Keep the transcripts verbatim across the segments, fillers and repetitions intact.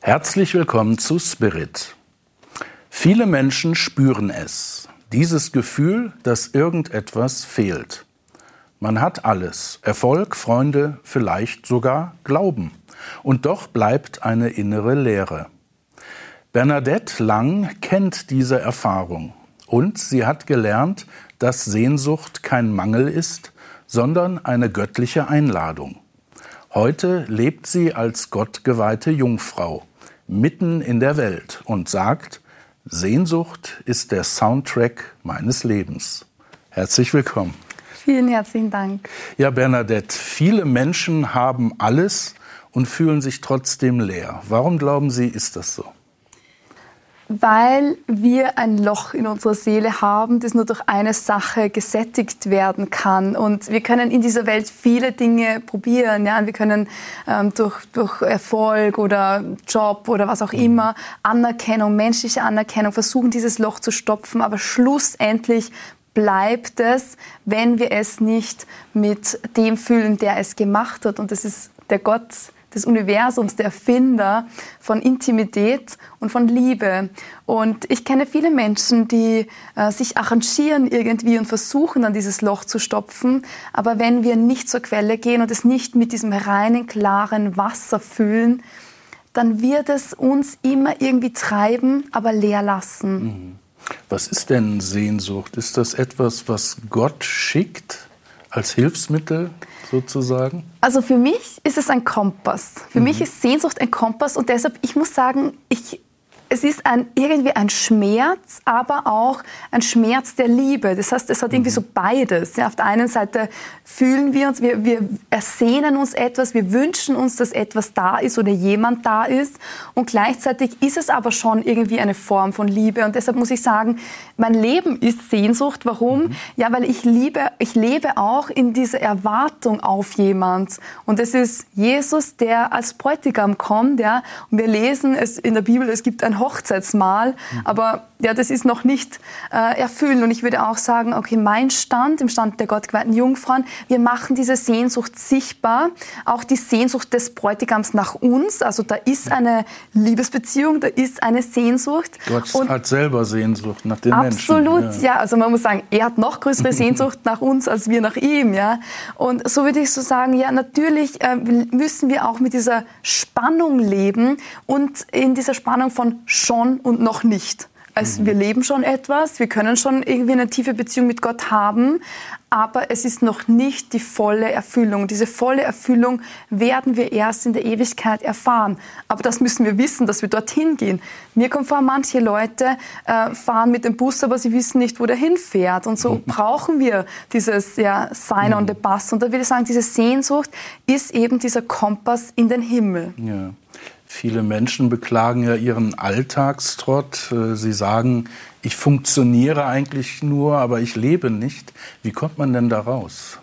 Herzlich willkommen zu Spirit. Viele Menschen spüren es, dieses Gefühl, dass irgendetwas fehlt. Man hat alles, Erfolg, Freunde, vielleicht sogar Glauben. Und doch bleibt eine innere Leere. Bernadette Lang kennt diese Erfahrung und sie hat gelernt, dass Sehnsucht kein Mangel ist, sondern eine göttliche Einladung. Heute lebt sie als gottgeweihte Jungfrau mitten in der Welt und sagt, Sehnsucht ist der Soundtrack meines Lebens. Herzlich willkommen. Vielen herzlichen Dank. Ja, Bernadette, viele Menschen haben alles und fühlen sich trotzdem leer. Warum glauben Sie, ist das so? Weil wir ein Loch in unserer Seele haben, das nur durch eine Sache gesättigt werden kann. Und wir können in dieser Welt viele Dinge probieren. Ja? Wir können ähm, durch, durch Erfolg oder Job oder was auch immer, Anerkennung, menschliche Anerkennung, versuchen, dieses Loch zu stopfen. Aber schlussendlich bleibt es, wenn wir es nicht mit dem fühlen, der es gemacht hat. Und das ist der Gott des Universums, der Erfinder von Intimität und von Liebe. Und ich kenne viele Menschen, die äh, sich arrangieren irgendwie und versuchen, dann dieses Loch zu stopfen. Aber wenn wir nicht zur Quelle gehen und es nicht mit diesem reinen, klaren Wasser füllen, dann wird es uns immer irgendwie treiben, aber leer lassen. Was ist denn Sehnsucht? Ist das etwas, was Gott schickt als Hilfsmittel sozusagen? Also für mich ist es ein Kompass. Für mhm. mich ist Sehnsucht ein Kompass und deshalb, ich muss sagen, ich, es ist ein, irgendwie ein Schmerz, aber auch ein Schmerz der Liebe. Das heißt, es hat irgendwie so beides. Ja, auf der einen Seite fühlen wir uns, wir, wir ersehnen uns etwas, wir wünschen uns, dass etwas da ist oder jemand da ist. Und gleichzeitig ist es aber schon irgendwie eine Form von Liebe. Und deshalb muss ich sagen, mein Leben ist Sehnsucht. Warum? Mhm. Ja, weil ich liebe, ich lebe auch in dieser Erwartung auf jemand. Und es ist Jesus, der als Bräutigam kommt. Ja? Und wir lesen es in der Bibel, es gibt ein Hochzeitsmahl, mhm. aber ja, das ist noch nicht äh, erfüllt. Und ich würde auch sagen, okay, mein Stand, im Stand der gottgeweihten Jungfrauen, wir machen diese Sehnsucht sichtbar, auch die Sehnsucht des Bräutigams nach uns. Also da ist eine Liebesbeziehung, da ist eine Sehnsucht. Gott und hat selber Sehnsucht nach den absolut, Menschen. Absolut, ja. ja. Also man muss sagen, er hat noch größere Sehnsucht nach uns als wir nach ihm. Ja. Und so würde ich so sagen, ja, natürlich äh, müssen wir auch mit dieser Spannung leben und in dieser Spannung von schon und noch nicht. Also wir leben schon etwas, wir können schon irgendwie eine tiefe Beziehung mit Gott haben, aber es ist noch nicht die volle Erfüllung. Diese volle Erfüllung werden wir erst in der Ewigkeit erfahren. Aber das müssen wir wissen, dass wir dorthin gehen. Mir kommt vor, manche Leute äh, fahren mit dem Bus, aber sie wissen nicht, wo der hinfährt. Und so brauchen wir dieses ja, Sign on the Bus. Und da würde ich sagen, diese Sehnsucht ist eben dieser Kompass in den Himmel. Ja. Viele Menschen beklagen ja ihren Alltagstrott. Sie sagen, ich funktioniere eigentlich nur, aber ich lebe nicht. Wie kommt man denn da raus?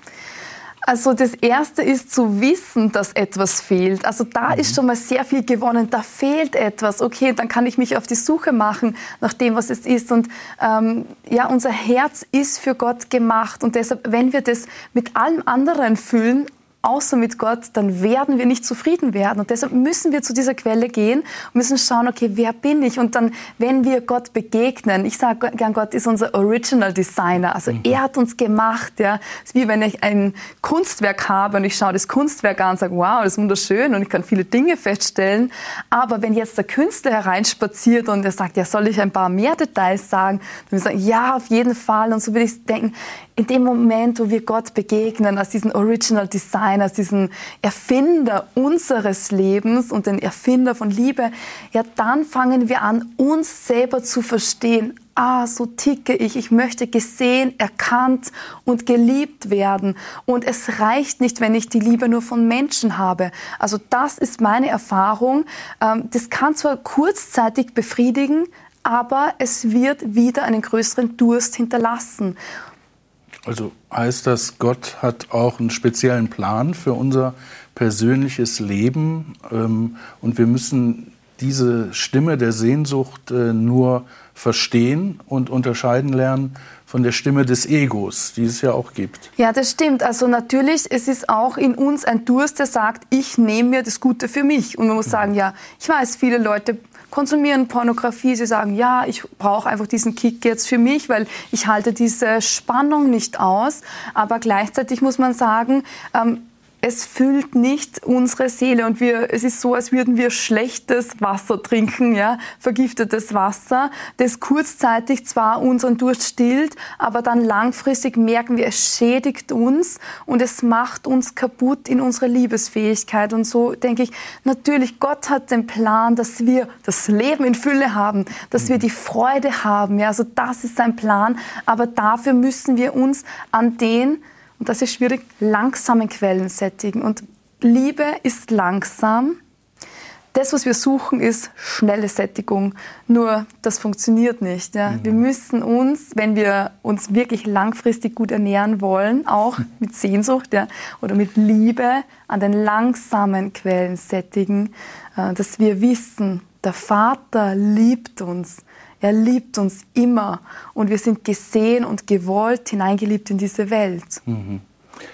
Also das Erste ist zu wissen, dass etwas fehlt. Also da mhm. ist schon mal sehr viel gewonnen. Da fehlt etwas. Okay, dann kann ich mich auf die Suche machen nach dem, was es ist. Und ähm, ja, unser Herz ist für Gott gemacht. Und deshalb, wenn wir das mit allem anderen füllen, außer mit Gott, dann werden wir nicht zufrieden werden. Und deshalb müssen wir zu dieser Quelle gehen und müssen schauen, okay, wer bin ich? Und dann, wenn wir Gott begegnen, ich sage gern, Gott ist unser Original Designer. Also mhm. er hat uns gemacht. Ja. Es ist wie wenn ich ein Kunstwerk habe und ich schaue das Kunstwerk an und sage, wow, das ist wunderschön und ich kann viele Dinge feststellen. Aber wenn jetzt der Künstler hereinspaziert und er sagt, ja, soll ich ein paar mehr Details sagen? Dann würde ich sagen, ja, auf jeden Fall. Und so würde ich denken, in dem Moment, wo wir Gott begegnen, als diesen Original Designer, als diesen Erfinder unseres Lebens und den Erfinder von Liebe, ja, dann fangen wir an, uns selber zu verstehen. Ah, so ticke ich. Ich möchte gesehen, erkannt und geliebt werden. Und es reicht nicht, wenn ich die Liebe nur von Menschen habe. Also das ist meine Erfahrung. Das kann zwar kurzzeitig befriedigen, aber es wird wieder einen größeren Durst hinterlassen. Also heißt das, Gott hat auch einen speziellen Plan für unser persönliches Leben ähm, und wir müssen diese Stimme der Sehnsucht äh, nur verstehen und unterscheiden lernen von der Stimme des Egos, die es ja auch gibt. Ja, das stimmt. Also natürlich, es ist auch in uns ein Durst, der sagt, ich nehme mir das Gute für mich. Und man muss sagen, ja, ich weiß, viele Leute konsumieren Pornografie. Sie sagen, ja, ich brauche einfach diesen Kick jetzt für mich, weil ich halte diese Spannung nicht aus. Aber gleichzeitig muss man sagen, ähm, es füllt nicht unsere Seele und wir, es ist so, als würden wir schlechtes Wasser trinken, ja, vergiftetes Wasser, das kurzzeitig zwar unseren Durst stillt, aber dann langfristig merken wir, es schädigt uns und es macht uns kaputt in unserer Liebesfähigkeit. Und so denke ich, natürlich, Gott hat den Plan, dass wir das Leben in Fülle haben, dass wir die Freude haben, ja, also das ist sein Plan, aber dafür müssen wir uns an den, und das ist schwierig, langsamen Quellen sättigen. Und Liebe ist langsam. Das, was wir suchen, ist schnelle Sättigung. Nur das funktioniert nicht. Ja. Mhm. Wir müssen uns, wenn wir uns wirklich langfristig gut ernähren wollen, auch mit Sehnsucht, ja, oder mit Liebe, an den langsamen Quellen sättigen, äh, dass wir wissen, der Vater liebt uns. Er liebt uns immer und wir sind gesehen und gewollt, hineingeliebt in diese Welt. Mhm.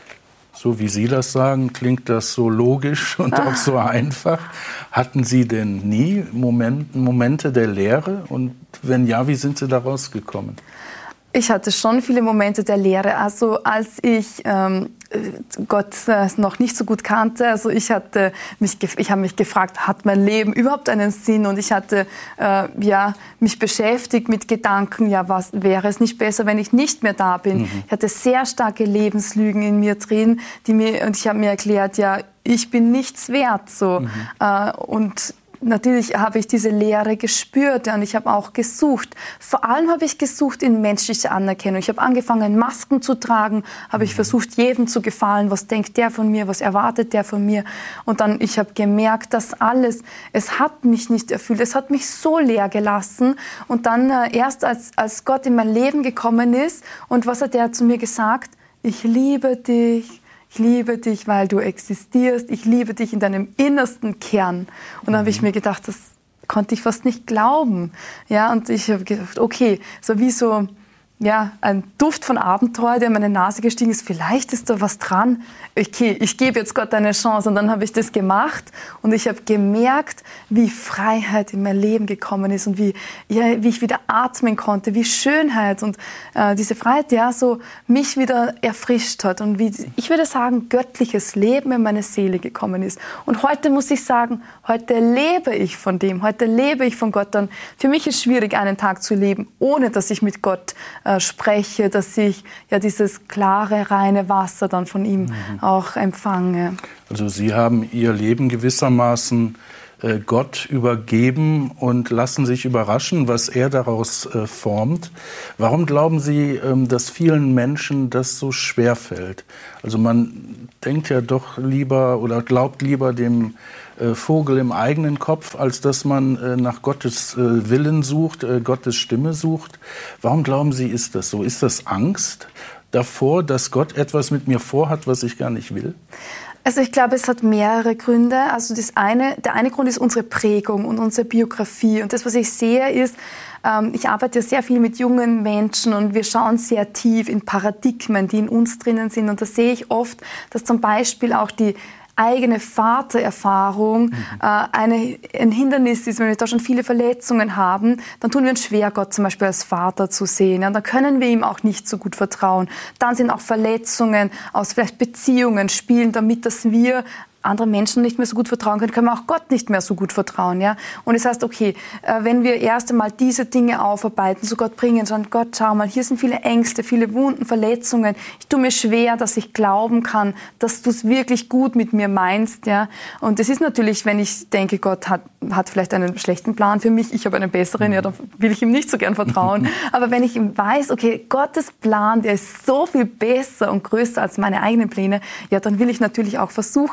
So wie Sie das sagen, klingt das so logisch und auch so einfach. Hatten Sie denn nie Moment, Momente der Leere? Und wenn ja, wie sind Sie da rausgekommen? Ich hatte schon viele Momente der Leere. Also als ich ähm, Gott äh, noch nicht so gut kannte, also ich hatte mich, ich habe mich gefragt, hat mein Leben überhaupt einen Sinn? Und ich hatte äh, ja mich beschäftigt mit Gedanken, ja, was wäre es nicht besser, wenn ich nicht mehr da bin? Mhm. Ich hatte sehr starke Lebenslügen in mir drin, die mir und ich habe mir erklärt, ja, ich bin nichts wert, so mhm. äh, und natürlich habe ich diese Leere gespürt, ja, und ich habe auch gesucht. Vor allem habe ich gesucht in menschlicher Anerkennung. Ich habe angefangen, Masken zu tragen, habe ich versucht, jedem zu gefallen. Was denkt der von mir? Was erwartet der von mir? Und dann, ich habe gemerkt, dass alles, es hat mich nicht erfüllt. Es hat mich so leer gelassen. Und dann äh, erst, als, als Gott in mein Leben gekommen ist, und was hat er zu mir gesagt? Ich liebe dich. Ich liebe dich, weil du existierst. Ich liebe dich in deinem innersten Kern. Und dann mhm. habe ich mir gedacht, das konnte ich fast nicht glauben. Ja, und ich habe gedacht, okay, so wie so ja, ein Duft von Abenteuer, der in meine Nase gestiegen ist. Vielleicht ist da was dran. Okay, ich gebe jetzt Gott eine Chance. Und dann habe ich das gemacht und ich habe gemerkt, wie Freiheit in mein Leben gekommen ist und wie, ja, wie ich wieder atmen konnte, wie Schönheit und äh, diese Freiheit, ja, so mich wieder erfrischt hat und wie, ich würde sagen, göttliches Leben in meine Seele gekommen ist. Und heute muss ich sagen, heute lebe ich von dem, heute lebe ich von Gott. Dann, für mich ist es schwierig, einen Tag zu leben, ohne dass ich mit Gott äh, spreche, dass ich ja dieses klare, reine Wasser dann von ihm mhm. auch empfange. Also Sie haben Ihr Leben gewissermaßen äh, Gott übergeben und lassen sich überraschen, was er daraus äh, formt. Warum glauben Sie, ähm, dass vielen Menschen das so schwer fällt? Also man denkt ja doch lieber oder glaubt lieber dem äh, Vogel im eigenen Kopf, als dass man äh, nach Gottes äh, Willen sucht, äh, Gottes Stimme sucht. Warum glauben Sie, ist das so? Ist das Angst davor, dass Gott etwas mit mir vorhat, was ich gar nicht will? Also ich glaube, es hat mehrere Gründe. Also das eine, der eine Grund ist unsere Prägung und unsere Biografie. Und das, was ich sehe, ist, ähm, ich arbeite sehr viel mit jungen Menschen und wir schauen sehr tief in Paradigmen, die in uns drinnen sind. Und da sehe ich oft, dass zum Beispiel auch die eigene Vatererfahrung mhm. äh, eine, ein Hindernis ist, wenn wir da schon viele Verletzungen haben, dann tun wir uns schwer, Gott zum Beispiel als Vater zu sehen. Ja? Dann können wir ihm auch nicht so gut vertrauen. Dann sind auch Verletzungen aus vielleicht Beziehungen spielen damit, dass wir anderen Menschen nicht mehr so gut vertrauen können, können wir auch Gott nicht mehr so gut vertrauen. Ja? Und es heißt, okay, wenn wir erst einmal diese Dinge aufarbeiten, zu Gott bringen, sagen, Gott, schau mal, hier sind viele Ängste, viele Wunden, Verletzungen. Ich tue mir schwer, dass ich glauben kann, dass du es wirklich gut mit mir meinst. Ja? Und es ist natürlich, wenn ich denke, Gott hat, hat vielleicht einen schlechten Plan für mich, ich habe einen besseren, ja, dann will ich ihm nicht so gern vertrauen. Aber wenn ich ihm weiß, okay, Gottes Plan, der ist so viel besser und größer als meine eigenen Pläne, ja, dann will ich natürlich auch versuchen.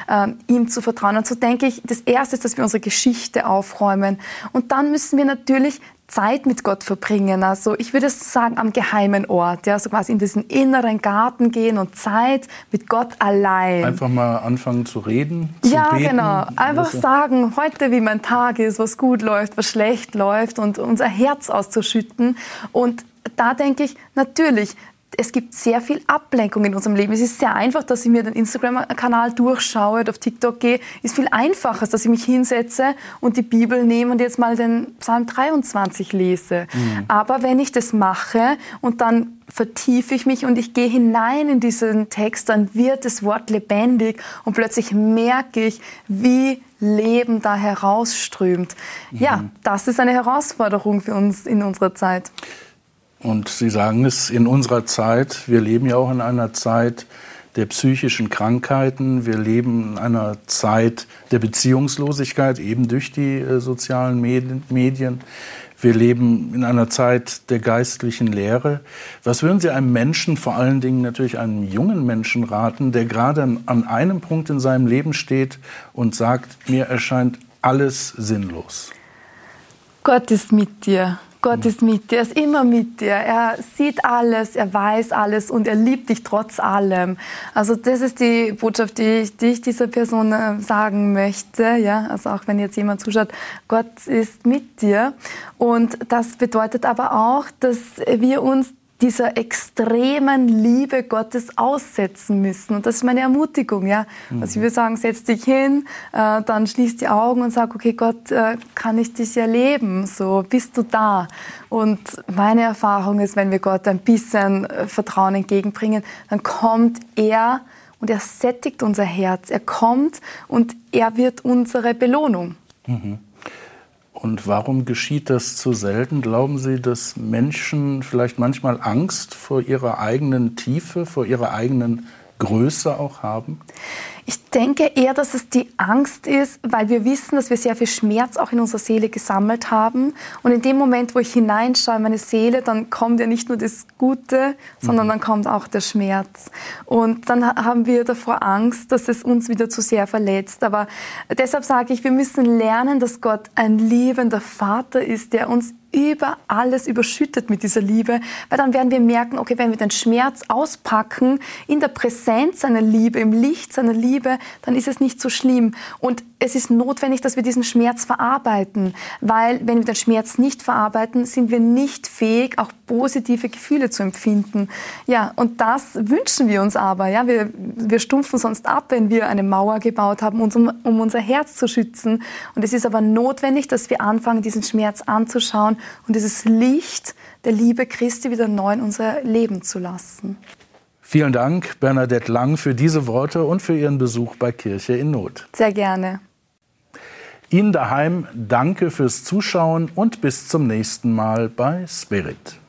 ähm, ihm zu vertrauen. Und so denke ich, das Erste ist, dass wir unsere Geschichte aufräumen. Und dann müssen wir natürlich Zeit mit Gott verbringen. Also ich würde sagen, am geheimen Ort, ja, so quasi in diesen inneren Garten gehen und Zeit mit Gott allein. Einfach mal anfangen zu reden, zu Ja, beten. genau. Einfach Also sagen, heute wie mein Tag ist, was gut läuft, was schlecht läuft und unser Herz auszuschütten. Und da denke ich, natürlich, es gibt sehr viel Ablenkung in unserem Leben. Es ist sehr einfach, dass ich mir den Instagram-Kanal durchschaue, auf TikTok gehe. Ist viel einfacher, als dass ich mich hinsetze und die Bibel nehme und jetzt mal den Psalm dreiundzwanzig lese. Mhm. Aber wenn ich das mache und dann vertiefe ich mich und ich gehe hinein in diesen Text, dann wird das Wort lebendig und plötzlich merke ich, wie Leben da herausströmt. Mhm. Ja, das ist eine Herausforderung für uns in unserer Zeit. Und Sie sagen es, in unserer Zeit, wir leben ja auch in einer Zeit der psychischen Krankheiten, wir leben in einer Zeit der Beziehungslosigkeit, eben durch die äh, sozialen Medien. Wir leben in einer Zeit der geistlichen Lehre. Was würden Sie einem Menschen, vor allen Dingen natürlich einem jungen Menschen raten, der gerade an einem Punkt in seinem Leben steht und sagt, mir erscheint alles sinnlos? Gott ist mit dir. Gott ist mit dir, er ist immer mit dir. Er sieht alles, er weiß alles und er liebt dich trotz allem. Also das ist die Botschaft, die ich, die ich dieser Person sagen möchte. Ja? Also auch wenn jetzt jemand zuschaut, Gott ist mit dir. Und das bedeutet aber auch, dass wir uns dieser extremen Liebe Gottes aussetzen müssen. Und das ist meine Ermutigung. Ja? Mhm. Also ich würde sagen, setz dich hin, äh, dann schließ die Augen und sag, okay Gott, äh, kann ich dich erleben? So, bist du da? Und meine Erfahrung ist, wenn wir Gott ein bisschen äh, Vertrauen entgegenbringen, dann kommt er und er sättigt unser Herz. Er kommt und er wird unsere Belohnung. Mhm. Und warum geschieht das zu selten? Glauben Sie, dass Menschen vielleicht manchmal Angst vor ihrer eigenen Tiefe, vor ihrer eigenen Größe auch haben? Ich denke eher, dass es die Angst ist, weil wir wissen, dass wir sehr viel Schmerz auch in unserer Seele gesammelt haben. Und in dem Moment, wo ich hineinschaue in meine Seele, dann kommt ja nicht nur das Gute, sondern dann kommt auch der Schmerz. Und dann haben wir davor Angst, dass es uns wieder zu sehr verletzt. Aber deshalb sage ich, wir müssen lernen, dass Gott ein liebender Vater ist, der uns über alles überschüttet mit dieser Liebe, weil dann werden wir merken, okay, wenn wir den Schmerz auspacken, in der Präsenz seiner Liebe, im Licht seiner Liebe, dann ist es nicht so schlimm. Und es ist notwendig, dass wir diesen Schmerz verarbeiten, weil wenn wir den Schmerz nicht verarbeiten, sind wir nicht fähig, auch positive Gefühle zu empfinden. Ja, und das wünschen wir uns aber. Ja, wir, wir stumpfen sonst ab, wenn wir eine Mauer gebaut haben, uns um, um unser Herz zu schützen. Und es ist aber notwendig, dass wir anfangen, diesen Schmerz anzuschauen und dieses Licht der Liebe Christi wieder neu in unser Leben zu lassen. Vielen Dank, Bernadette Lang, für diese Worte und für Ihren Besuch bei Kirche in Not. Sehr gerne. Ihnen daheim danke fürs Zuschauen und bis zum nächsten Mal bei Spirit.